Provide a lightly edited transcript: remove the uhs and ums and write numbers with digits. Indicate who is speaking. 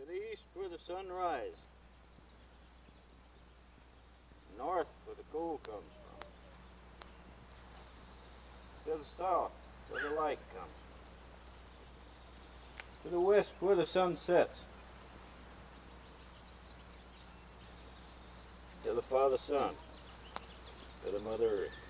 Speaker 1: To the east where the sun rises. North where the cold comes from. To the south where the light comes. To the west where the sun sets. To the Father Son. To the Mother Earth.